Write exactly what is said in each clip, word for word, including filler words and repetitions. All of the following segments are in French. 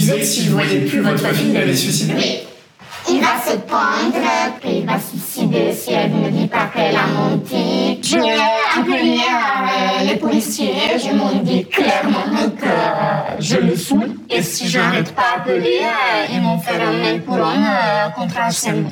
disait que si vous ne voyez plus votre fille, il allait se suicider. Oui. Il va se pendre, puis il va se suicider si elle ne dit pas qu'elle a menti. J'ai appelé euh, les policiers, je m'en dis clairement que euh, je le saoule. Et si je n'arrête pas d'appeler, euh, ils vont faire un mail pour un euh, contre harcèlement.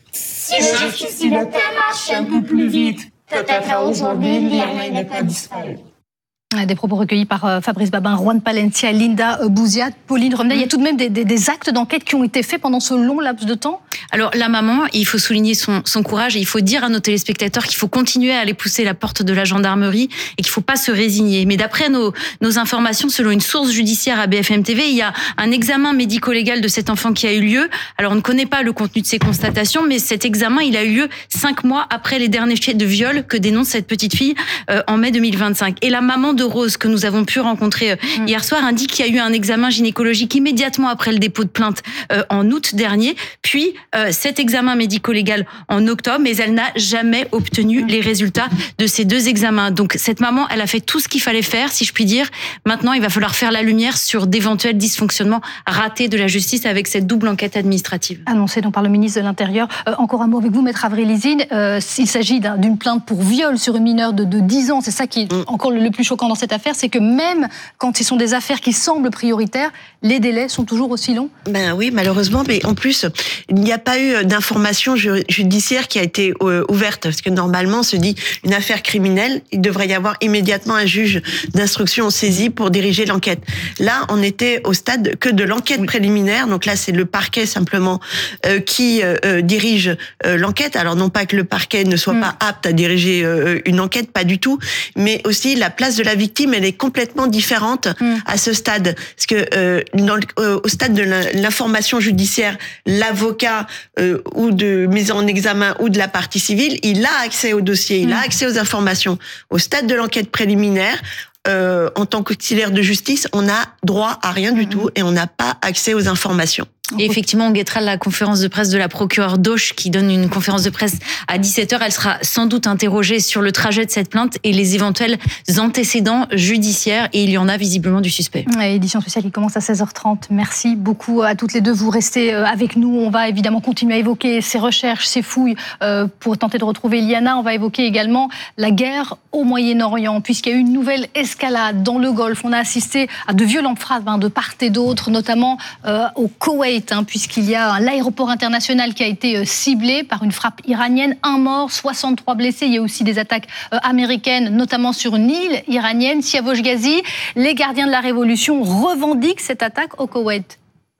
Si la justice marche un peu plus vite, peut-être aujourd'hui, Liana n'est pas disparu. Des propos recueillis par euh, Fabrice Babin, Juan Palencia, Linda euh, Bouziat, Pauline Remenel. Il y a tout de même des, des, des actes d'enquête qui ont été faits pendant ce long laps de temps. Alors la maman, il faut souligner son, son courage et il faut dire à nos téléspectateurs qu'il faut continuer à aller pousser la porte de la gendarmerie et qu'il ne faut pas se résigner. Mais d'après nos, nos informations, selon une source judiciaire à B F M T V, il y a un examen médico-légal de cet enfant qui a eu lieu. Alors on ne connaît pas le contenu de ces constatations, mais cet examen, il a eu lieu cinq mois après les derniers faits de viol que dénonce cette petite fille euh, en mai deux mille vingt-cinq. Et la maman de Rose, que nous avons pu rencontrer euh, mmh. hier soir, indique qu'il y a eu un examen gynécologique immédiatement après le dépôt de plainte euh, en août dernier, puis euh, cet examen médico-légal en octobre, mais elle n'a jamais obtenu les résultats de ces deux examens. Donc cette maman, elle a fait tout ce qu'il fallait faire, si je puis dire. Maintenant, il va falloir faire la lumière sur d'éventuels dysfonctionnements ratés de la justice avec cette double enquête administrative. Annoncé donc par le ministre de l'Intérieur. Euh, encore un mot avec vous, Maître Avril-Lizine. Euh, il s'agit d'un, d'une plainte pour viol sur une mineure de, de dix ans. C'est ça qui est mmh. encore le, le plus choquant dans cette affaire, c'est que même quand ce sont des affaires qui semblent prioritaires, les délais sont toujours aussi longs. Ben oui, malheureusement, mais en plus, il n'y a pas eu d'information judiciaire qui a été ouverte, parce que normalement, on se dit une affaire criminelle, il devrait y avoir immédiatement un juge d'instruction saisi pour diriger l'enquête. Là, on était au stade que de l'enquête oui. préliminaire, donc là, c'est le parquet simplement euh, qui euh, dirige euh, l'enquête. Alors non pas que le parquet ne soit mmh. pas apte à diriger euh, une enquête, pas du tout, mais aussi la place de la victime, elle est complètement différente mmh. à ce stade, parce que euh, dans le, euh, au stade de l'information judiciaire, l'avocat euh, ou de mise en examen ou de la partie civile, il a accès au dossier, il mmh. a accès aux informations. Au stade de l'enquête préliminaire, euh, en tant qu'auxiliaire de justice, on n'a droit à rien du mmh. tout et on n'a pas accès aux informations. Et effectivement, on guettera la conférence de presse de la procureure Doche qui donne une conférence de presse à dix-sept heures. Elle sera sans doute interrogée sur le trajet de cette plainte et les éventuels antécédents judiciaires. Et il y en a visiblement du suspect. Ouais, édition spéciale qui commence à seize heures trente. Merci beaucoup à toutes les deux. Vous restez avec nous. On va évidemment continuer à évoquer ces recherches, ces fouilles pour tenter de retrouver Liana. On va évoquer également la guerre au Moyen-Orient, puisqu'il y a eu une nouvelle escalade dans le Golfe. On a assisté à de violentes frappes hein, de part et d'autre, notamment euh, au Koweït. Hein, puisqu'il y a l'aéroport international qui a été ciblé par une frappe iranienne, un mort, soixante-trois blessés. Il y a aussi des attaques américaines, notamment sur une île iranienne, Siavosh Ghazi. Les gardiens de la révolution revendiquent cette attaque au Koweït.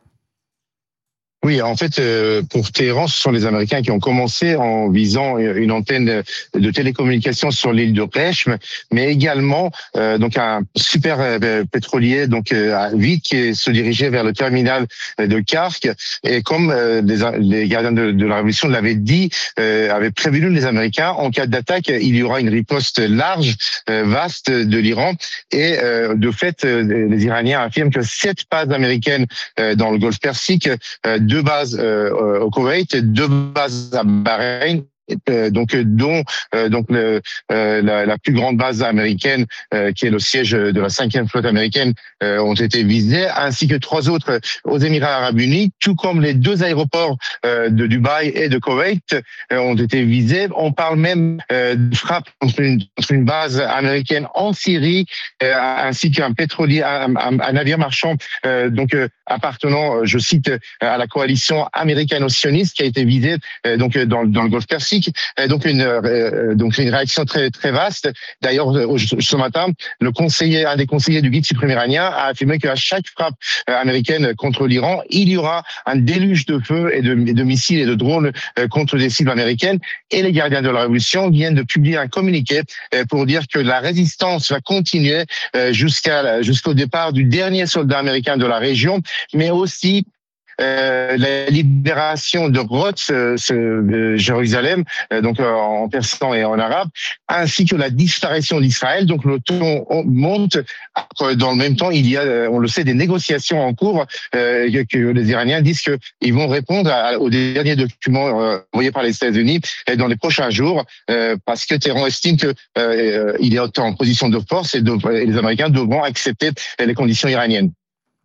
Oui, en fait, pour Téhéran, ce sont les Américains qui ont commencé en visant une antenne de télécommunications sur l'île de Rechm, mais également euh, donc un super euh, pétrolier donc euh, vite qui se dirigeait vers le terminal de Kark. Et comme euh, les, les gardiens de, de la révolution l'avaient dit, euh, avaient prévenu les Américains, en cas d'attaque, il y aura une riposte large, euh, vaste de l'Iran. Et euh, de fait, euh, les Iraniens affirment que sept bases américaines euh, dans le Golfe Persique, euh, deux bases euh, au Koweït, deux bases à Bahreïn, donc dont euh, donc le, euh, la, la plus grande base américaine euh, qui est le siège de la cinquième flotte américaine euh, ont été visés, ainsi que trois autres aux Émirats Arabes Unis, tout comme les deux aéroports euh, de Dubaï et de Koweït euh, ont été visés. On parle même euh, de frappe contre une, contre une base américaine en Syrie, euh, ainsi qu'un pétrolier, un, un, un navire marchand euh, donc euh, appartenant, je cite, à la coalition américano-sioniste qui a été visé euh, donc dans, dans le Golfe Persique. Donc une euh, donc une réaction très très vaste. D'ailleurs, ce matin, le conseiller, un des conseillers du guide suprême iranien a affirmé qu'à chaque frappe américaine contre l'Iran, il y aura un déluge de feu et de, de missiles et de drones contre des cibles américaines. Et les gardiens de la révolution viennent de publier un communiqué pour dire que la résistance va continuer jusqu'à jusqu'au départ du dernier soldat américain de la région, mais aussi Euh, la libération de Rhodes, euh, euh, Jérusalem, euh, donc euh, en persan et en arabe, ainsi que la disparition d'Israël. Donc le ton monte. Dans le même temps, il y a, on le sait, des négociations en cours euh, que les Iraniens disent qu'ils vont répondre à, aux derniers documents euh, envoyés par les États-Unis dans les prochains jours, euh, parce que Téhéran estime que euh, il est en position de force et, de, et les Américains devront accepter les conditions iraniennes.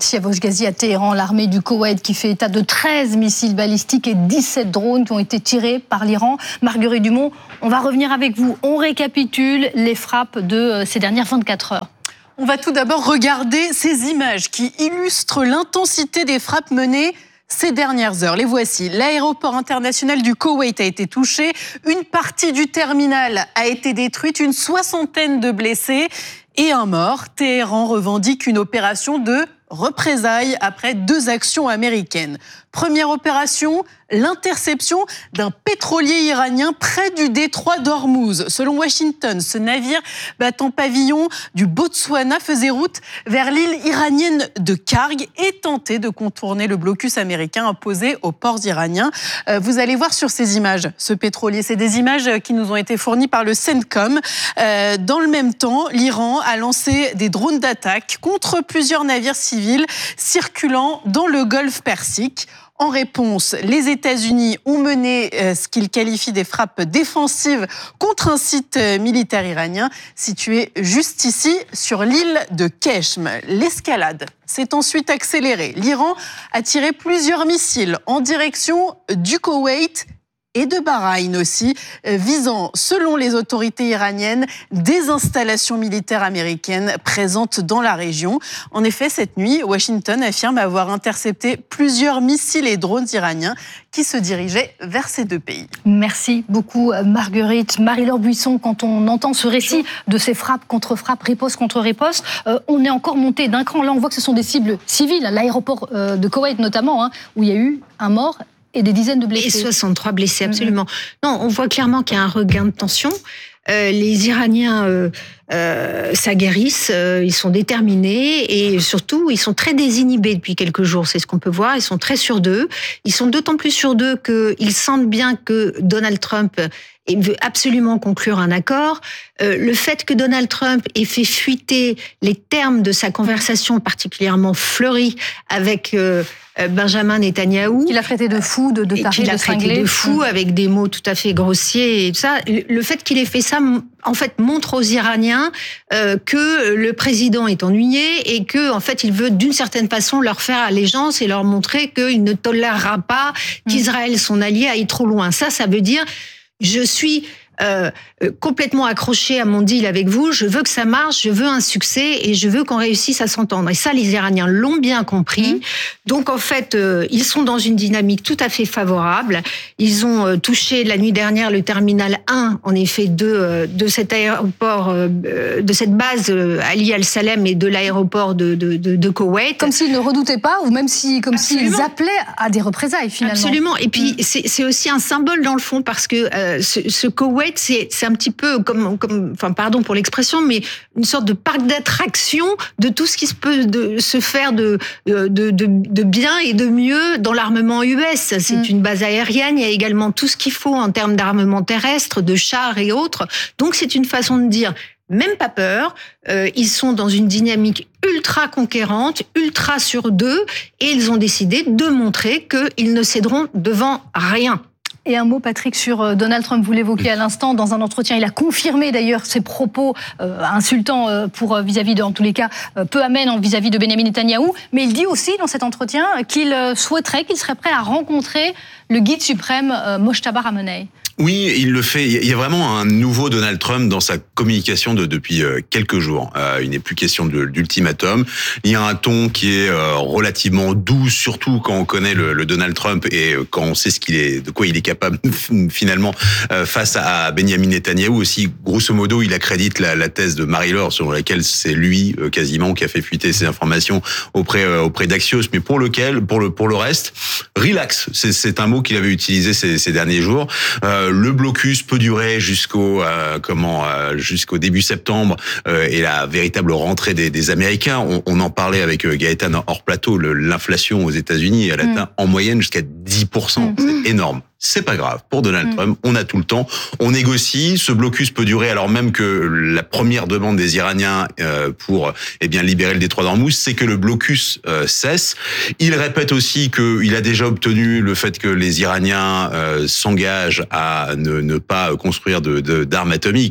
Si à Bouchgazi, à Téhéran, l'armée du Koweït qui fait état de treize missiles balistiques et dix-sept drones qui ont été tirés par l'Iran. Marguerite Dumont, on va revenir avec vous. On récapitule les frappes de ces dernières vingt-quatre heures. On va tout d'abord regarder ces images qui illustrent l'intensité des frappes menées ces dernières heures. Les voici. L'aéroport international du Koweït a été touché. Une partie du terminal a été détruite. Une soixantaine de blessés et un mort. Téhéran revendique une opération de représailles après deux actions américaines. Première opération, l'interception d'un pétrolier iranien près du détroit d'Ormuz. Selon Washington, ce navire battant pavillon du Botswana faisait route vers l'île iranienne de Karg et tentait de contourner le blocus américain imposé aux ports iraniens. Vous allez voir sur ces images ce pétrolier. C'est des images qui nous ont été fournies par le CENTCOM. Dans le même temps, l'Iran a lancé des drones d'attaque contre plusieurs navires civils circulant dans le golfe Persique. En réponse, les États-Unis ont mené euh, ce qu'ils qualifient des frappes défensives contre un site euh, militaire iranien situé juste ici sur l'île de Keshm. L'escalade s'est ensuite accélérée. L'Iran a tiré plusieurs missiles en direction du Koweït et de Bahreïn aussi, visant, selon les autorités iraniennes, des installations militaires américaines présentes dans la région. En effet, cette nuit, Washington affirme avoir intercepté plusieurs missiles et drones iraniens qui se dirigeaient vers ces deux pays. Merci beaucoup, Marguerite. Marie-Laure Buisson, quand on entend ce récit de ces frappes contre frappes, riposte contre riposte, euh, on est encore monté d'un cran. Là, on voit que ce sont des cibles civiles, l'aéroport euh, de Koweït notamment, hein, où il y a eu un mort et des dizaines de blessés. Et soixante-trois blessés, absolument. Mmh. Non, on voit clairement qu'il y a un regain de tension. Euh, les Iraniens euh, euh, s'aguerrissent, euh, ils sont déterminés et surtout, ils sont très désinhibés depuis quelques jours. C'est ce qu'on peut voir. Ils sont très sûrs d'eux. Ils sont d'autant plus sûrs d'eux qu'ils sentent bien que Donald Trump veut absolument conclure un accord. Euh, le fait que Donald Trump ait fait fuiter les termes de sa conversation particulièrement fleurie avec euh, Benjamin Netanyahou, qu'il a traité de fou, de, de taré, de cinglé, traité de fou mmh. avec des mots tout à fait grossiers et tout ça. Le fait qu'il ait fait ça, en fait, montre aux Iraniens euh, que le président est ennuyé et que, en fait, il veut d'une certaine façon leur faire allégeance et leur montrer qu'il ne tolérera pas qu'Israël, son allié, aille trop loin. Ça, ça veut dire je suis euh, complètement accroché à mon deal avec vous, je veux que ça marche, je veux un succès et je veux qu'on réussisse à s'entendre. Et ça, les Iraniens l'ont bien compris. Mmh. Donc, en fait, euh, ils sont dans une dynamique tout à fait favorable. Ils ont euh, touché la nuit dernière le terminal un, en effet, de, euh, de cet aéroport, euh, de cette base euh, Ali Al-Salem et de l'aéroport de, de, de, de Koweït. Comme s'ils ne redoutaient pas ou même si, comme s'ils appelaient à des représailles, finalement. Absolument. Et puis, mmh. c'est, c'est aussi un symbole dans le fond parce que euh, ce, ce Koweït, c'est, c'est un petit peu comme, comme, enfin, pardon pour l'expression, mais une sorte de parc d'attraction de tout ce qui se peut de, se faire de, de, de, de bien et de mieux dans l'armement U S. C'est mmh. une base aérienne, il y a également tout ce qu'il faut en termes d'armement terrestre, de chars et autres. Donc, c'est une façon de dire, même pas peur, euh, ils sont dans une dynamique ultra conquérante, ultra sur d'eux, et ils ont décidé de montrer qu'ils ne céderont devant rien. Et un mot, Patrick, sur Donald Trump, vous l'évoquiez à l'instant, dans un entretien, il a confirmé d'ailleurs ses propos euh, insultants euh, pour vis-à-vis de, en tous les cas, euh, peu amènes vis-à-vis de Benjamin Netanyahou, mais il dit aussi dans cet entretien qu'il euh, souhaiterait, qu'il serait prêt à rencontrer le guide suprême euh, Mojtaba Ramenei. Oui, il le fait. Il y a vraiment un nouveau Donald Trump dans sa communication de depuis quelques jours. Euh, il n'est plus question de, d'ultimatum. Il y a un ton qui est euh, relativement doux, surtout quand on connaît le, le Donald Trump et quand on sait ce qu'il est, de quoi il est capable finalement euh, face à Benjamin Netanyahou. Aussi, grosso modo, il accrédite la, la thèse de Marie-Laure selon laquelle c'est lui euh, quasiment qui a fait fuiter ces informations auprès euh, auprès d'Axios. Mais pour lequel, pour le pour le reste, relax. C'est, c'est un mot qu'il avait utilisé ces, ces derniers jours. Euh, Le blocus peut durer jusqu'au euh, comment euh, jusqu'au début septembre euh, et la véritable rentrée des, des Américains. On, on en parlait avec Gaëtan hors plateau. Le, l'inflation aux États-Unis, elle atteint mmh. en moyenne jusqu'à dix pour cent. Mmh. C'est énorme. C'est pas grave. Pour Donald mmh. Trump, on a tout le temps. On négocie. Ce blocus peut durer alors même que la première demande des Iraniens euh, pour eh bien libérer le détroit d'Ormuz, c'est que le blocus euh, cesse. Il répète aussi qu'il a déjà obtenu le fait que les Iraniens euh, s'engagent à ne, ne pas construire de, de, d'armes atomiques.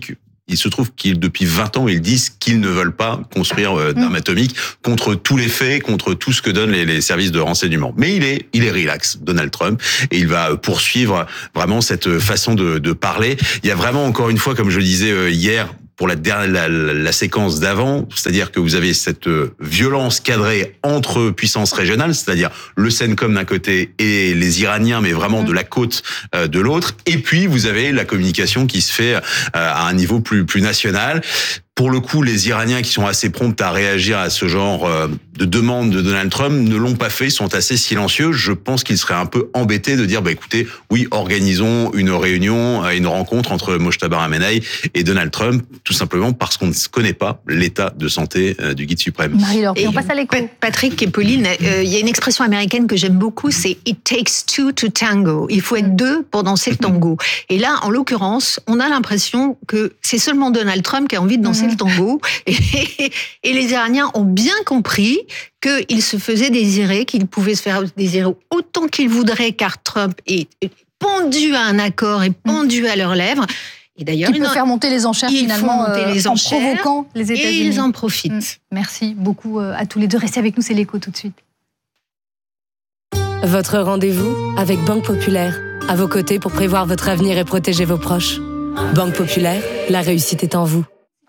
Il se trouve qu'ils, depuis vingt ans, ils disent qu'ils ne veulent pas construire euh, d'armes mmh. atomiques contre tous les faits, contre tout ce que donnent les, les services de renseignement. Mais il est, il est relax, Donald Trump, et il va poursuivre vraiment cette façon de, de parler. Il y a vraiment, encore une fois, comme je le disais euh, hier, pour la, la, la séquence d'avant, c'est-à-dire que vous avez cette violence cadrée entre puissances régionales, c'est-à-dire le CENTCOM d'un côté et les Iraniens, mais vraiment de la côte euh, de l'autre, et puis vous avez la communication qui se fait euh, à un niveau plus, plus national. Pour le coup, les Iraniens qui sont assez prompts à réagir à ce genre de demande de Donald Trump ne l'ont pas fait, ils sont assez silencieux. Je pense qu'ils seraient un peu embêtés de dire, bah écoutez, oui, organisons une réunion, une rencontre entre Mojtaba Khamenei et Donald Trump, tout simplement parce qu'on ne connaît pas l'état de santé du guide suprême. Marie-Laure, on passe à l'écho. Patrick et Pauline, il y a une expression américaine que j'aime beaucoup, c'est « it takes two to tango ». Il faut être deux pour danser le tango. Et là, en l'occurrence, on a l'impression que c'est seulement Donald Trump qui a envie de danser le tango. Et, et les Iraniens ont bien compris qu'ils se faisaient désirer, qu'ils pouvaient se faire désirer autant qu'ils voudraient, car Trump est pendu à un accord et pendu à leurs lèvres. Et d'ailleurs, il peut faire monter les enchères finalement monter les en enchères, provoquant les États-Unis. Et ils en profitent. Mmh. Merci beaucoup à tous les deux. Restez avec nous, c'est l'écho tout de suite. Votre rendez-vous avec Banque Populaire. À vos côtés pour prévoir votre avenir et protéger vos proches. Banque Populaire, la réussite est en vous.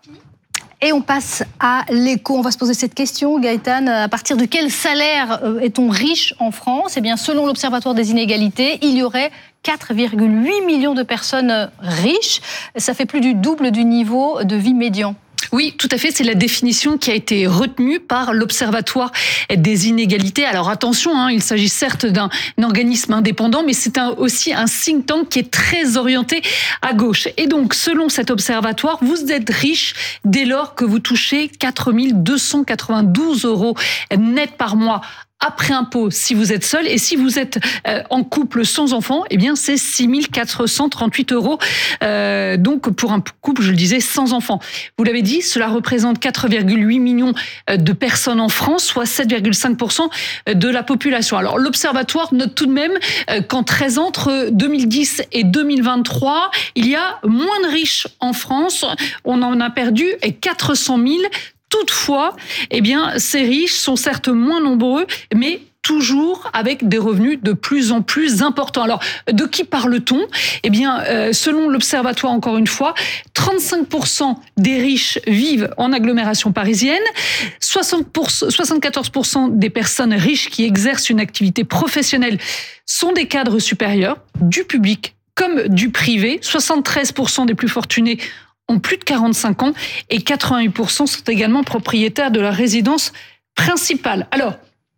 Et on passe à l'écho. On va se poser cette question, Gaëtan. À partir de quel salaire est-on riche en France ? Eh bien, selon l'Observatoire des inégalités, il y aurait quatre virgule huit millions de personnes riches. Ça fait plus du double du niveau de vie médian. Oui, tout à fait. C'est la définition qui a été retenue par l'Observatoire des inégalités. Alors attention, hein, il s'agit certes d'un organisme indépendant, mais c'est un, aussi un think tank qui est très orienté à gauche. Et donc, selon cet observatoire, vous êtes riche dès lors que vous touchez quatre mille deux cent quatre-vingt-douze euros net par mois après impôt si vous êtes seul, et si vous êtes euh, en couple sans enfant, eh bien c'est six mille quatre cent trente-huit euros. Euh, donc pour un couple, je le disais, sans enfant. Vous l'avez dit, cela représente quatre virgule huit millions de personnes en France, soit sept virgule cinq pour cent de la population. Alors l'Observatoire note tout de même euh, qu'en treize ans, entre deux mille dix et deux mille vingt-trois, il y a moins de riches en France. On en a perdu quatre cent mille. Toutefois, eh bien, ces riches sont certes moins nombreux, mais toujours avec des revenus de plus en plus importants. Alors, de qui parle-t-on ? Eh bien, euh, selon l'Observatoire, encore une fois, trente-cinq pour cent des riches vivent en agglomération parisienne, soixante pour cent, soixante-quatorze pour cent des personnes riches qui exercent une activité professionnelle sont des cadres supérieurs, du public comme du privé, soixante-treize pour cent des plus fortunés ont plus de quarante-cinq ans et quatre-vingt-huit pour cent sont également propriétaires de leur résidence principale. Alors,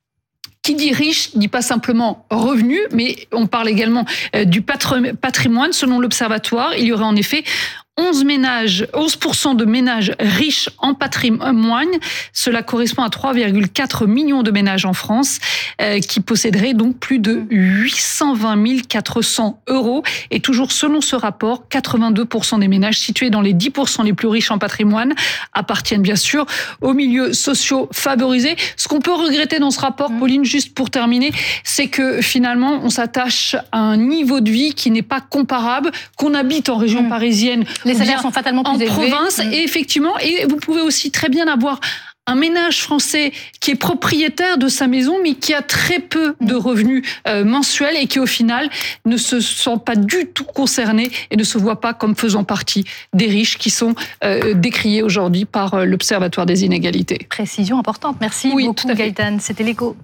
qui dit riche ne dit pas simplement revenu, mais on parle également du patrimoine. Selon l'Observatoire, il y aurait en effet onze ménages, onze pour cent de ménages riches en patrimoine. Cela correspond à trois virgule quatre millions de ménages en France euh, qui posséderaient donc plus de huit cent vingt mille quatre cents euros. Et toujours selon ce rapport, quatre-vingt-deux pour cent des ménages situés dans les dix pour cent les plus riches en patrimoine appartiennent bien sûr aux milieux sociaux favorisés. Ce qu'on peut regretter dans ce rapport, Pauline, juste pour terminer, c'est que finalement on s'attache à un niveau de vie qui n'est pas comparable, qu'on habite en région mmh. parisienne. Les salaires sont fatalement plus en élevés. province, mmh. et effectivement, et vous pouvez aussi très bien avoir un ménage français qui est propriétaire de sa maison, mais qui a très peu de revenus euh, mensuels et qui, au final, ne se sent pas du tout concerné et ne se voit pas comme faisant partie des riches qui sont euh, décriés aujourd'hui par euh, l'Observatoire des inégalités. Précision importante. Merci oui, beaucoup, Gaëtan. C'était l'écho.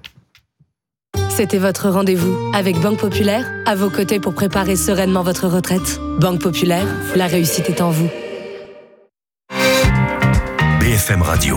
C'était votre rendez-vous avec Banque Populaire, à vos côtés pour préparer sereinement votre retraite. Banque Populaire, la réussite est en vous. B F M Radio.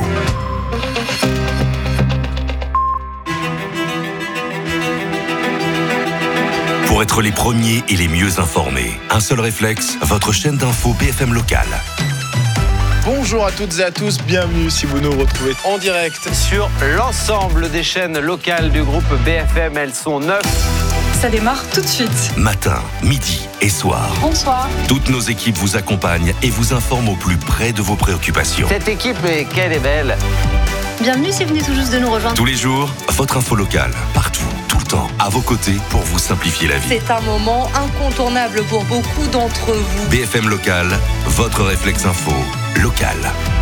Pour être les premiers et les mieux informés, un seul réflexe, votre chaîne d'info B F M locale. Bonjour à toutes et à tous, bienvenue si vous nous retrouvez en direct sur l'ensemble des chaînes locales du groupe B F M. Elles sont neuf. Ça démarre tout de suite. Matin, midi et soir. Bonsoir. Toutes nos équipes vous accompagnent et vous informent au plus près de vos préoccupations. Cette équipe, qu'elle est belle. Bienvenue si vous venez tout juste de nous rejoindre. Tous les jours, votre info locale, partout, tout le temps, à vos côtés pour vous simplifier la vie. C'est un moment incontournable pour beaucoup d'entre vous. B F M Local, votre réflexe info local.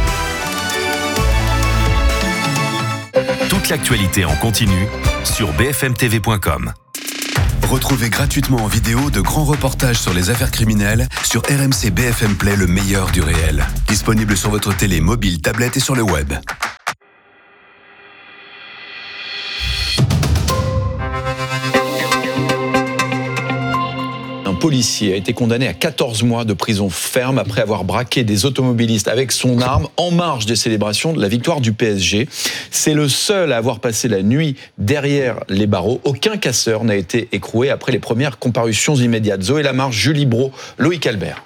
Toute l'actualité en continu sur b f m t v point com. Retrouvez gratuitement en vidéo de grands reportages sur les affaires criminelles sur R M C B F M Play, le meilleur du réel. Disponible sur votre télé, mobile, tablette et sur le web. Un policier a été condamné à quatorze mois de prison ferme après avoir braqué des automobilistes avec son arme en marge des célébrations de la victoire du P S G. C'est le seul à avoir passé la nuit derrière les barreaux. Aucun casseur n'a été écroué après les premières comparutions immédiates. Zoé Lamarche, Julie Brault, Loïc Albert.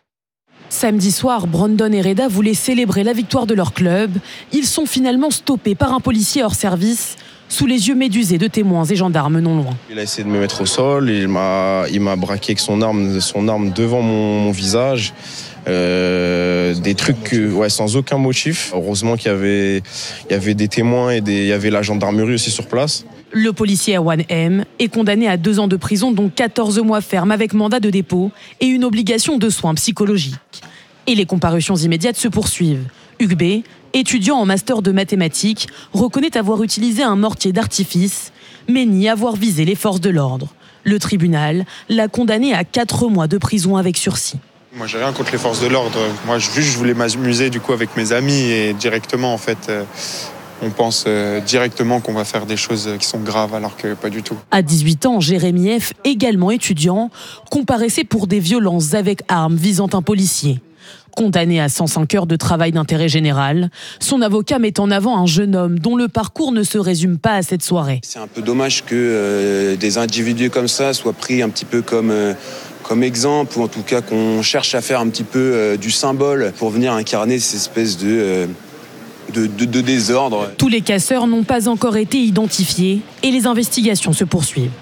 Samedi soir, Brandon et Reda voulaient célébrer la victoire de leur club. Ils sont finalement stoppés par un policier hors service, sous les yeux médusés de témoins et gendarmes non loin. Il a essayé de me mettre au sol, il m'a, il m'a braqué avec son arme, son arme devant mon, mon visage. Euh, des trucs ouais, sans aucun motif. Heureusement qu'il y avait, il y avait des témoins et des, il y avait la gendarmerie aussi sur place. Le policier Erwan M est condamné à deux ans de prison, dont quatorze mois ferme avec mandat de dépôt et une obligation de soins psychologiques. Et les comparutions immédiates se poursuivent. Hugues B, étudiant en master de mathématiques, reconnaît avoir utilisé un mortier d'artifice, mais nie avoir visé les forces de l'ordre. Le tribunal l'a condamné à quatre mois de prison avec sursis. Moi, j'ai rien contre les forces de l'ordre. Moi, juste, je voulais m'amuser du coup avec mes amis et directement, en fait, euh, on pense euh, directement qu'on va faire des choses qui sont graves, alors que pas du tout. À dix-huit ans, Jérémy F, également étudiant, comparaissait pour des violences avec armes visant un policier. Condamné à cent cinq heures de travail d'intérêt général, son avocat met en avant un jeune homme dont le parcours ne se résume pas à cette soirée. C'est un peu dommage que euh, des individus comme ça soient pris un petit peu comme, euh, comme exemple, ou en tout cas qu'on cherche à faire un petit peu euh, du symbole pour venir incarner cette espèce de, euh, de, de, de désordre. Tous les casseurs n'ont pas encore été identifiés et les investigations se poursuivent.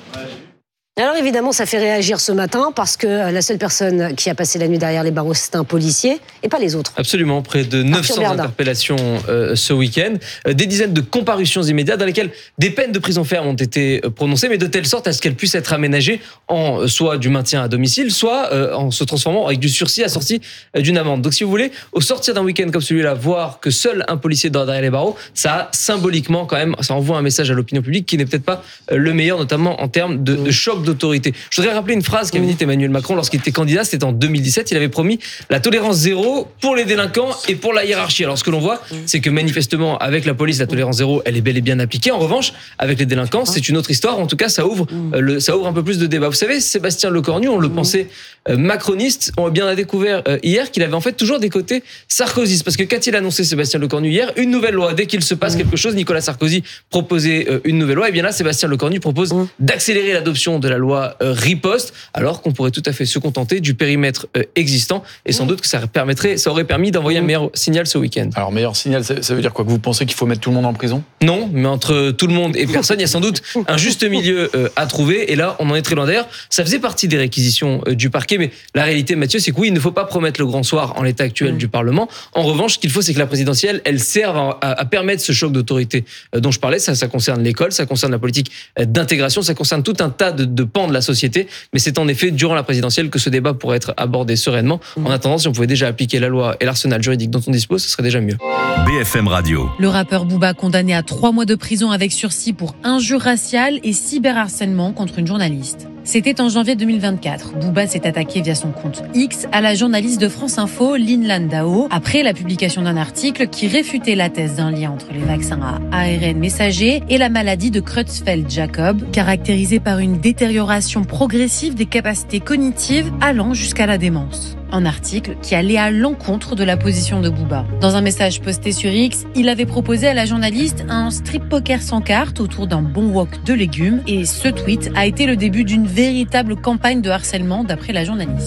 Alors évidemment, ça fait réagir ce matin parce que la seule personne qui a passé la nuit derrière les barreaux, c'est un policier et pas les autres. Absolument, près de neuf cents interpellations euh, ce week-end, euh, des dizaines de comparutions immédiates dans lesquelles des peines de prison ferme ont été prononcées, mais de telle sorte à ce qu'elles puissent être aménagées en soit du maintien à domicile, soit euh, en se transformant avec du sursis assorti euh, d'une amende. Donc si vous voulez, au sortir d'un week-end comme celui-là, voir que seul un policier dort derrière les barreaux, ça symboliquement quand même, ça envoie un message à l'opinion publique qui n'est peut-être pas euh, le meilleur, notamment en termes de, de choc d'autorité. Je voudrais rappeler une phrase qu'avait dit Emmanuel Macron lorsqu'il était candidat, c'était en deux mille dix-sept, il avait promis la tolérance zéro pour les délinquants et pour la hiérarchie. Alors ce que l'on voit, c'est que manifestement avec la police, la tolérance zéro, elle est bel et bien appliquée. En revanche, avec les délinquants, c'est une autre histoire. En tout cas, ça ouvre, euh, le, ça ouvre un peu plus de débats. Vous savez, Sébastien Lecornu, on le pensait euh, macroniste, on a bien découvert euh, hier qu'il avait en fait toujours des côtés sarkozystes. Parce que qu'a-t-il annoncé Sébastien Lecornu hier? Une nouvelle loi. Dès qu'il se passe quelque chose, Nicolas Sarkozy proposait euh, une nouvelle loi. Et bien là, Sébastien Lecornu propose d'accélérer l'adoption de la loi euh, riposte, alors qu'on pourrait tout à fait se contenter du périmètre euh, existant. Et sans doute que ça permettrait, ça aurait permis d'envoyer un meilleur signal ce week-end. Alors meilleur signal, ça, ça veut dire quoi? Que vous pensez qu'il faut mettre tout le monde en prison? Non, mais entre tout le monde et personne, il y a sans doute un juste milieu euh, à trouver. Et là, on en est très loin. D'ailleurs, ça faisait partie des réquisitions euh, du parquet. Mais la réalité, Mathieu, c'est que oui, il ne faut pas promettre le grand soir en l'état actuel mmh. du Parlement. En revanche, ce qu'il faut, c'est que la présidentielle, elle serve à, à, à permettre ce choc d'autorité euh, dont je parlais. Ça, ça concerne l'école, ça concerne la politique euh, d'intégration, ça concerne tout un tas de, de pans de la société. Mais c'est en effet durant la présidentielle que ce débat pourrait être abordé sereinement. Mmh. En attendant, si on pouvait déjà appliquer la loi et l'arsenal juridique dont on dispose, ce serait déjà mieux. B F M Radio. Le rappeur Booba condamné à trois mois de prison avec sursis pour injure raciale et cyberharcèlement contre une journaliste. C'était en janvier deux mille vingt-quatre. Booba s'est attaqué via son compte X à la journaliste de France Info, Lynn Landau, après la publication d'un article qui réfutait la thèse d'un lien entre les vaccins à A R N messager et la maladie de Creutzfeldt-Jakob, caractérisée par une détérioration progressive des capacités cognitives allant jusqu'à la démence. Un article qui allait à l'encontre de la position de Booba. Dans un message posté sur X, il avait proposé à la journaliste un strip poker sans cartes autour d'un bon wok de légumes et ce tweet a été le début d'une véritable campagne de harcèlement d'après la journaliste.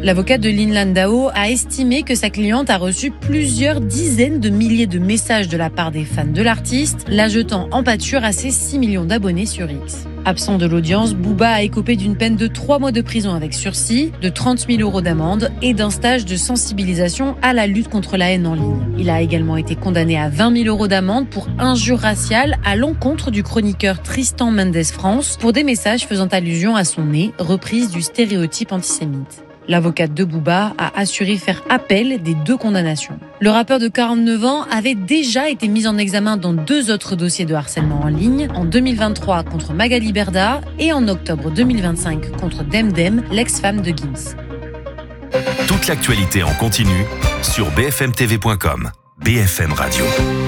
L'avocat de Lin Landau a estimé que sa cliente a reçu plusieurs dizaines de milliers de messages de la part des fans de l'artiste, la jetant en pâture à ses six millions d'abonnés sur X. Absent de l'audience, Booba a écopé d'une peine de trois mois de prison avec sursis, de trente mille euros d'amende et d'un stage de sensibilisation à la lutte contre la haine en ligne. Il a également été condamné à vingt mille euros d'amende pour injure raciale à l'encontre du chroniqueur Tristan Mendes France pour des messages faisant allusion à son nez, reprise du stéréotype antisémite. L'avocate de Booba a assuré faire appel des deux condamnations. Le rappeur de quarante-neuf ans avait déjà été mis en examen dans deux autres dossiers de harcèlement en ligne, en deux mille vingt-trois contre Magali Berda et en octobre deux mille vingt-cinq contre Demdem, l'ex-femme de Gims. Toute l'actualité en continu sur b f m t v point com. B F M Radio.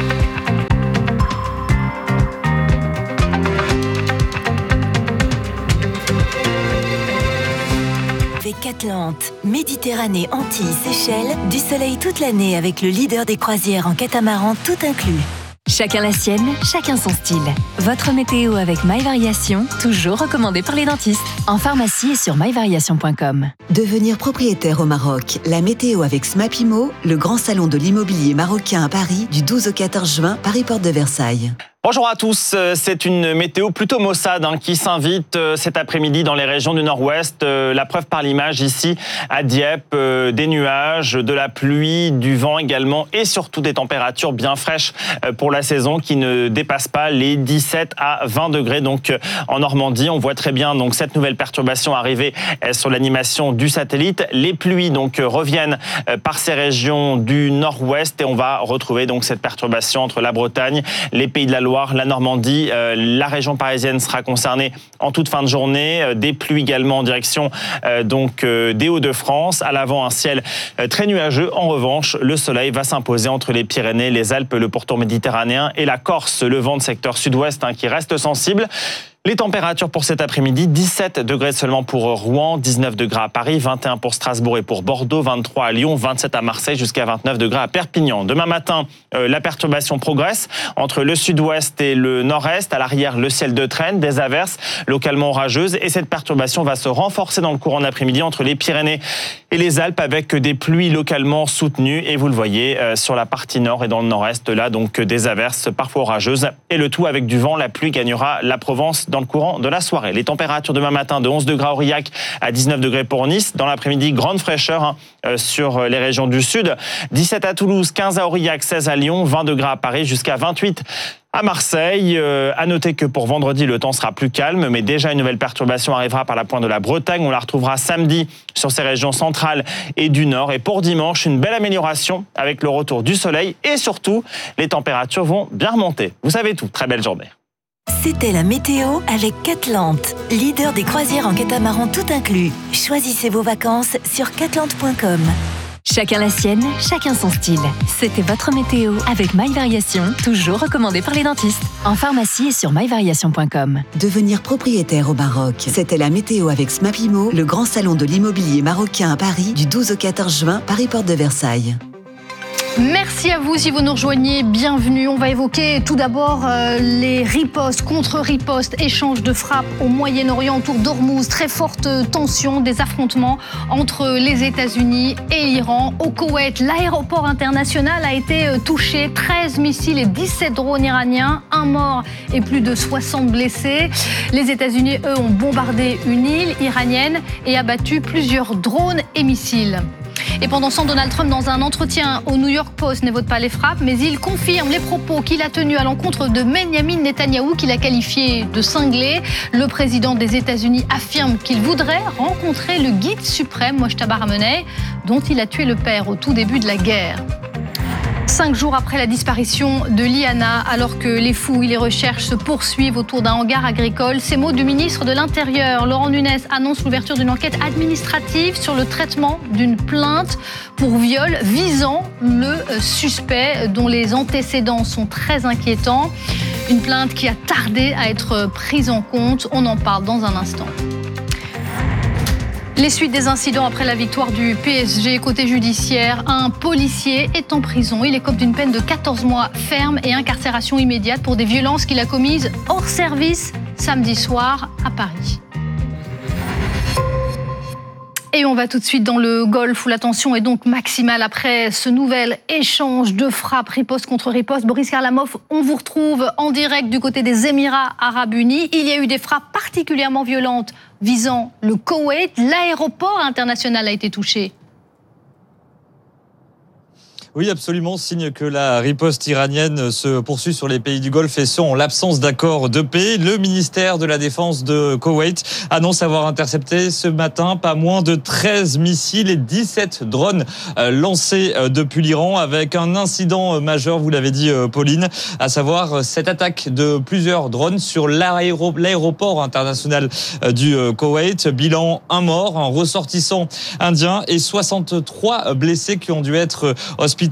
Avec Atlante, Méditerranée, Antilles, Seychelles, du soleil toute l'année avec le leader des croisières en catamaran tout inclus. Chacun la sienne, chacun son style. Votre météo avec My Variation, toujours recommandé par les dentistes. En pharmacie et sur my variation point com. Devenir propriétaire au Maroc. La météo avec Smapimo, le grand salon de l'immobilier marocain à Paris, du douze au quatorze juin, Paris Porte de Versailles. Bonjour à tous, c'est une météo plutôt maussade hein, qui s'invite cet après-midi dans les régions du nord-ouest. La preuve par l'image ici à Dieppe, des nuages, de la pluie, du vent également et surtout des températures bien fraîches pour la saison qui ne dépassent pas les dix-sept à vingt degrés. Donc en Normandie, on voit très bien donc cette nouvelle perturbation arriver sur l'animation du satellite. Les pluies donc reviennent par ces régions du nord-ouest et on va retrouver donc cette perturbation entre la Bretagne, les Pays de la Loire, la Normandie, euh, la région parisienne sera concernée en toute fin de journée. Euh, des pluies également en direction euh, donc euh, des Hauts-de-France. À l'avant, un ciel euh, très nuageux. En revanche, le soleil va s'imposer entre les Pyrénées, les Alpes, le pourtour méditerranéen et la Corse. Le vent de secteur sud-ouest hein, qui reste sensible. Les températures pour cet après-midi, dix-sept degrés seulement pour Rouen, dix-neuf degrés à Paris, vingt et un pour Strasbourg et pour Bordeaux, vingt-trois à Lyon, vingt-sept à Marseille, jusqu'à vingt-neuf degrés à Perpignan. Demain matin, euh, la perturbation progresse entre le sud-ouest et le nord-est. À l'arrière, le ciel de traîne, des averses localement orageuses. Et cette perturbation va se renforcer dans le courant d'après-midi entre les Pyrénées et les Alpes avec des pluies localement soutenues. Et vous le voyez euh, sur la partie nord et dans le nord-est, là, donc des averses parfois orageuses. Et le tout avec du vent. La pluie gagnera la Provence dans le courant de la soirée. Les températures demain matin de onze degrés à Aurillac à dix-neuf degrés pour Nice. Dans l'après-midi, grande fraîcheur hein, euh, sur les régions du sud. dix-sept à Toulouse, quinze à Aurillac, seize à Lyon, vingt degrés à Paris, jusqu'à vingt-huit à Marseille. Euh, à noter que pour vendredi, le temps sera plus calme, mais déjà une nouvelle perturbation arrivera par la pointe de la Bretagne. On la retrouvera samedi sur ces régions centrales et du nord. Et pour dimanche, une belle amélioration avec le retour du soleil et surtout, les températures vont bien remonter. Vous savez tout. Très belle journée. C'était la météo avec Catlante, leader des croisières en catamaran tout inclus. Choisissez vos vacances sur catlante point com. Chacun la sienne, chacun son style. C'était votre météo avec My Variation, toujours recommandé par les dentistes. En pharmacie et sur my variation point com. Devenir propriétaire au Maroc. C'était la météo avec Smapimo, le grand salon de l'immobilier marocain à Paris, du douze au quatorze juin, Paris Porte de Versailles. Merci à vous si vous nous rejoignez, bienvenue. On va évoquer tout d'abord euh, les ripostes, contre-ripostes, échanges de frappes au Moyen-Orient autour d'Ormuz. Très forte tension, des affrontements entre les États-Unis et l'Iran. Au Koweït, l'aéroport international a été touché. treize missiles et dix-sept drones iraniens, un mort et plus de soixante blessés. Les États-Unis, eux, ont bombardé une île iranienne et abattu plusieurs drones et missiles. Et pendant ce temps, Donald Trump, dans un entretien au New York Post, n'évoque pas les frappes, mais il confirme les propos qu'il a tenus à l'encontre de Benyamin Netanyahou, qu'il a qualifié de cinglé. Le président des États-Unis affirme qu'il voudrait rencontrer le guide suprême, Mojtaba Ramenei, dont il a tué le père au tout début de la guerre. Cinq jours après la disparition de Liana, alors que les fouilles, les recherches se poursuivent autour d'un hangar agricole, ces mots du ministre de l'Intérieur, Laurent Nunez, annonce l'ouverture d'une enquête administrative sur le traitement d'une plainte pour viol visant le suspect dont les antécédents sont très inquiétants. Une plainte qui a tardé à être prise en compte. On en parle dans un instant. Les suites des incidents après la victoire du P S G côté judiciaire, un policier est en prison. Il écope d'une peine de quatorze mois ferme et incarcération immédiate pour des violences qu'il a commises hors service samedi soir à Paris. Et on va tout de suite dans le Golfe où la tension est donc maximale après ce nouvel échange de frappes, riposte contre riposte. Boris Karlamov, on vous retrouve en direct du côté des Émirats Arabes Unis. Il y a eu des frappes particulièrement violentes visant le Koweït. L'aéroport international a été touché. Oui, absolument, signe que la riposte iranienne se poursuit sur les pays du Golfe et ce, en l'absence d'accord de paix. Le ministère de la Défense de Koweït annonce avoir intercepté ce matin pas moins de treize missiles et dix-sept drones lancés depuis l'Iran, avec un incident majeur, vous l'avez dit Pauline, à savoir cette attaque de plusieurs drones sur l'aéro- l'aéroport international du Koweït. Bilan, un mort, un ressortissant indien et soixante-trois blessés qui ont dû être hospitalisés.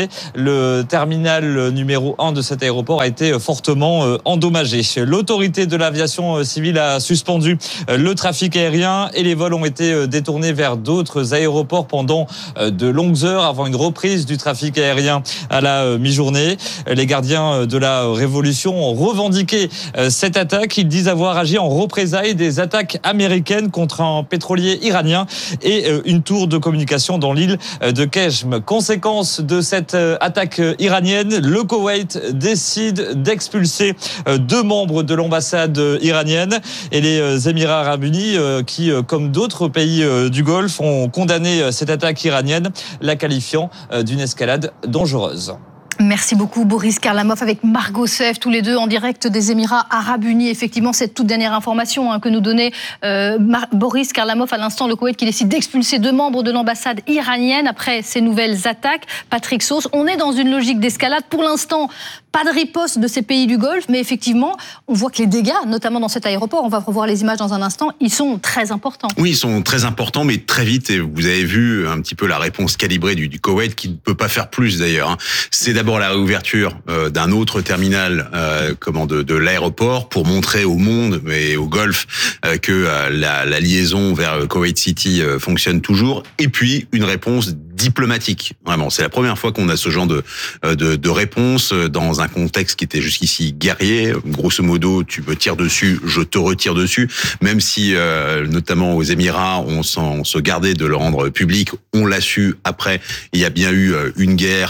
Le terminal numéro un de cet aéroport a été fortement endommagé. L'autorité de l'aviation civile a suspendu le trafic aérien et les vols ont été détournés vers d'autres aéroports pendant de longues heures avant une reprise du trafic aérien à la mi-journée. Les gardiens de la révolution ont revendiqué cette attaque. Ils disent avoir agi en représailles des attaques américaines contre un pétrolier iranien et une tour de communication dans l'île de Kejm. Conséquence de cette attaque iranienne, le Koweït décide d'expulser deux membres de l'ambassade iranienne et les Émirats Arabes Unis, qui, comme d'autres pays du Golfe, ont condamné cette attaque iranienne, la qualifiant d'une escalade dangereuse. Merci beaucoup Boris Karlamov avec Margot Seff, tous les deux en direct des Émirats Arabes Unis. Effectivement, cette toute dernière information hein, que nous donnait euh, Mar- Boris Karlamov à l'instant, le Koweït qui décide d'expulser deux membres de l'ambassade iranienne après ces nouvelles attaques. Patrick Sauce, on est dans une logique d'escalade. Pour l'instant, pas de riposte de ces pays du Golfe, mais effectivement, on voit que les dégâts, notamment dans cet aéroport, on va revoir les images dans un instant, ils sont très importants. Oui, ils sont très importants, mais très vite, et vous avez vu un petit peu la réponse calibrée du, du Koweït, qui ne peut pas faire plus d'ailleurs. Hein. C'est d'abord la réouverture euh, d'un autre terminal euh, comment, de, de l'aéroport pour montrer au monde et au Golfe euh, que euh, la, la liaison vers Koweït City euh, fonctionne toujours. Et puis, une réponse diplomatique. Vraiment, c'est la première fois qu'on a ce genre de, de, de réponse dans un contexte qui était jusqu'ici guerrier. Grosso modo, tu me tires dessus, je te retire dessus. Même si, euh, notamment aux Émirats, on, on se gardait de le rendre public, on l'a su après. Il y a bien eu une guerre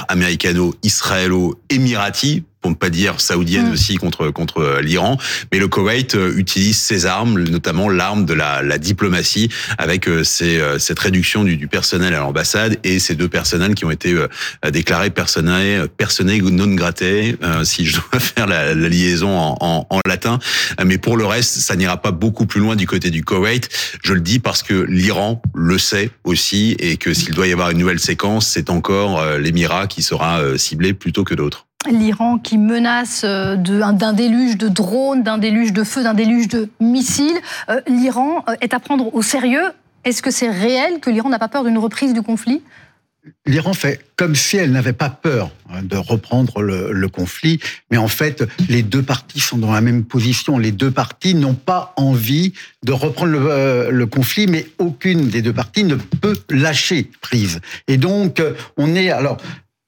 américano-israélo-émirati, pour ne pas dire saoudienne mmh. aussi contre contre l'Iran, mais le Koweït utilise ses armes, notamment l'arme de la, la diplomatie, avec ces, cette réduction du, du personnel à l'ambassade et ces deux personnels qui ont été déclarés personnels personnels non gratae, euh, si je dois faire la, la liaison en, en, en latin. Mais pour le reste, ça n'ira pas beaucoup plus loin du côté du Koweït. Je le dis parce que l'Iran le sait aussi et que s'il doit y avoir une nouvelle séquence, c'est encore l'Émirat qui sera ciblé plutôt que d'autres. L'Iran qui menace de, d'un déluge de drones, d'un déluge de feux, d'un déluge de missiles. Euh, L'Iran est à prendre au sérieux. Est-ce que c'est réel que l'Iran n'a pas peur d'une reprise du conflit ? L'Iran fait comme si elle n'avait pas peur de reprendre le, le conflit, mais en fait, les deux parties sont dans la même position. Les deux parties n'ont pas envie de reprendre le, euh, le conflit, mais aucune des deux parties ne peut lâcher prise. Et donc, on est alors.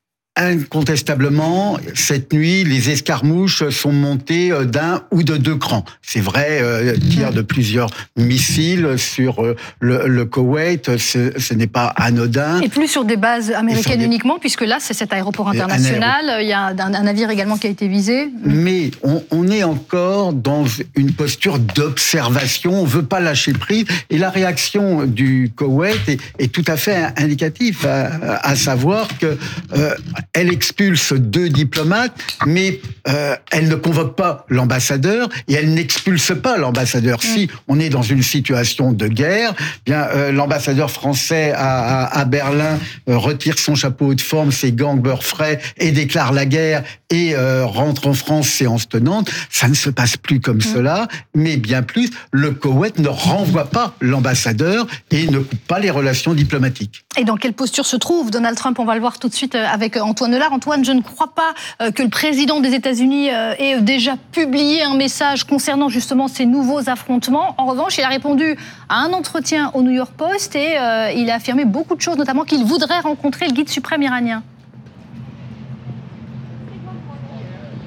Incontestablement, cette nuit, les escarmouches sont montées d'un ou de deux crans. C'est vrai, euh, tir de plusieurs missiles sur euh, le, le Koweït, ce, ce n'est pas anodin. Et plus sur des bases américaines des... uniquement, puisque là, c'est cet aéroport international. Aéro... Il y a un, un navire également qui a été visé. Mais on, on est encore dans une posture d'observation. On ne veut pas lâcher prise. Et la réaction du Koweït est, est tout à fait indicative, à, à savoir que euh, elle expulse deux diplomates, mais euh, elle ne convoque pas l'ambassadeur et elle n'expulse pas l'ambassadeur. Mmh. Si on est dans une situation de guerre, bien euh, l'ambassadeur français à, à, à Berlin euh, retire son chapeau de forme, ses gants beurre frais et déclare la guerre et euh, rentre en France séance tenante. Ça ne se passe plus comme mmh. cela, mais bien plus, le Koweït ne renvoie pas l'ambassadeur et ne coupe pas les relations diplomatiques. Et dans quelle posture se trouve Donald Trump ? On va le voir tout de suite avec Antoine Nelard. Antoine, je ne crois pas que le président des États-Unis ait déjà publié un message concernant justement ces nouveaux affrontements. En revanche, il a répondu à un entretien au New York Post et euh, il a affirmé beaucoup de choses, notamment qu'il voudrait rencontrer le guide suprême iranien.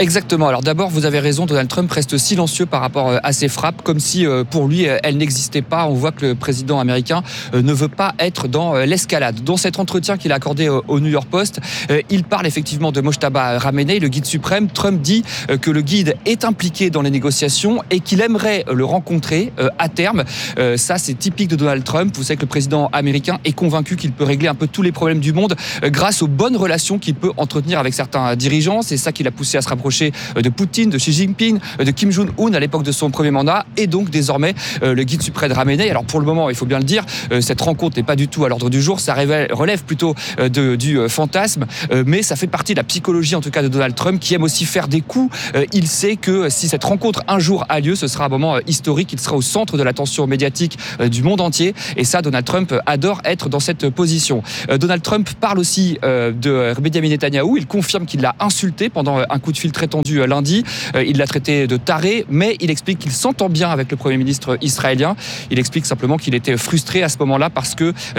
Exactement. Alors d'abord, vous avez raison, Donald Trump reste silencieux par rapport à ces frappes, comme si pour lui, elles n'existaient pas. On voit que le président américain ne veut pas être dans l'escalade. Dans cet entretien qu'il a accordé au New York Post, il parle effectivement de Mojtaba Khamenei, le guide suprême. Trump dit que le guide est impliqué dans les négociations et qu'il aimerait le rencontrer à terme. Ça, c'est typique de Donald Trump. Vous savez que le président américain est convaincu qu'il peut régler un peu tous les problèmes du monde grâce aux bonnes relations qu'il peut entretenir avec certains dirigeants. C'est ça qui l'a poussé à se rapprocher de Poutine, de Xi Jinping, de Kim Jong-un à l'époque de son premier mandat, et donc désormais le guide suprême Khamenei. Alors pour le moment, il faut bien le dire, cette rencontre n'est pas du tout à l'ordre du jour. Ça révèle, relève plutôt de, du fantasme, mais ça fait partie de la psychologie en tout cas de Donald Trump, qui aime aussi faire des coups. Il sait que si cette rencontre un jour a lieu, ce sera un moment historique. Il sera au centre de l'attention médiatique du monde entier, et ça, Donald Trump adore être dans cette position. Donald Trump parle aussi de Benjamin Netanyahou. Il confirme qu'il l'a insulté pendant un coup de fil très tendu lundi. Il l'a traité de taré, mais il explique qu'il s'entend bien avec le Premier ministre israélien. Il explique simplement qu'il était frustré à ce moment-là parce que